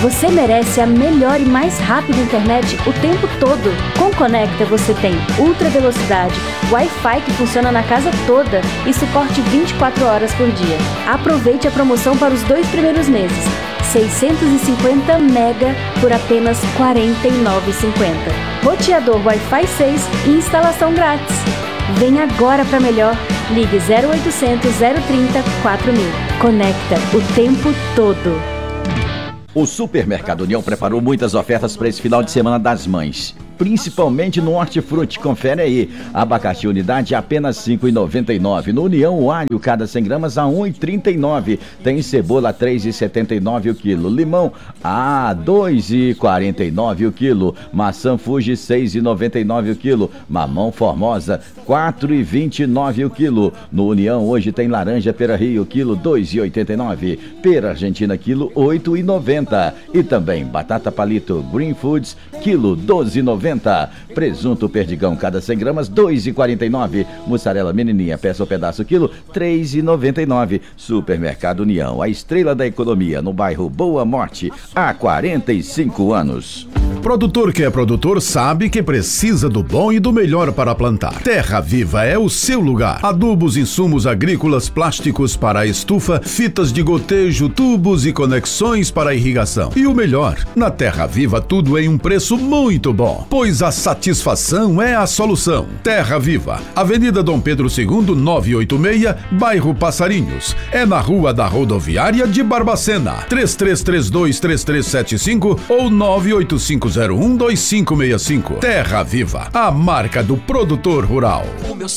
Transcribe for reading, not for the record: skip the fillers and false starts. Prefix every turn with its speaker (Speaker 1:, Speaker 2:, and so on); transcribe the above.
Speaker 1: Você merece a melhor e mais rápida internet o tempo todo. Com Conecta você tem ultra velocidade, Wi-Fi que funciona na casa toda e suporte 24 horas por dia. Aproveite a promoção para os 2 primeiros meses. 650 mega por apenas R$ 49,50. Roteador Wi-Fi 6 e instalação grátis. Vem agora para melhor. Ligue 0800 030 4000. Conecta o tempo todo.
Speaker 2: O Supermercado União preparou muitas ofertas para esse final de semana das mães, principalmente no Hortifruti. Confere aí: abacaxi unidade apenas R$ 5,99. No União, o alho cada 100 gramas a R$ 1,39. Tem cebola R$ 3,79 o quilo. Limão a R$ 2,49 o quilo. Maçã Fuji R$ 6,99 o quilo. Mamão Formosa R$ 4,29 o quilo. No União, hoje tem laranja Pera Rio quilo R$ 2,89. Pera Argentina quilo R$ 8,90. E também batata palito Green Foods quilo R$ 12,90. Presunto Perdigão cada 100 gramas R$ 2,49. Mussarela menininha peça ou pedaço quilo R$ 3,99. Supermercado União, a estrela da economia no bairro Boa Morte há 45 anos.
Speaker 3: Produtor que é produtor sabe que precisa do bom e do melhor para plantar. Terra Viva é o seu lugar. Adubos, insumos agrícolas, plásticos para a estufa, fitas de gotejo, tubos e conexões para a irrigação. E o melhor, na Terra Viva tudo em um preço muito bom, pois a satisfação é a solução. Terra Viva, Avenida Dom Pedro II, 986, bairro Passarinhos. É na Rua da Rodoviária de Barbacena. 3332-3375 ou 98501-2565. Terra Viva, a marca do produtor rural.